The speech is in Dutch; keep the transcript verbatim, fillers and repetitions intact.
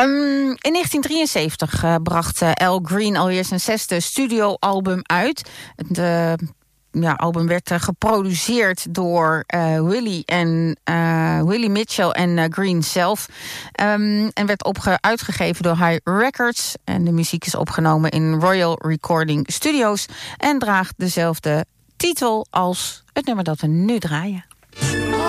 Um, in negentien drieënzeventig uh, bracht uh, Al Green alweer zijn zesde studioalbum uit. Het uh, ja, album werd uh, geproduceerd door uh, Willie, en, uh, Willie Mitchell en uh, Green zelf. Um, en werd opge- uitgegeven door Hi Records. En de muziek is opgenomen in Royal Recording Studios. En draagt dezelfde titel als het nummer dat we nu draaien.